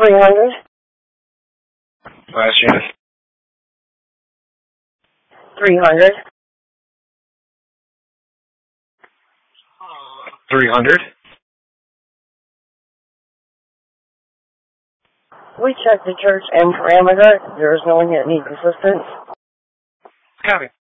300. Last unit. 300. 300. We checked the church and perimeter. There is no one that needs assistance. Copy.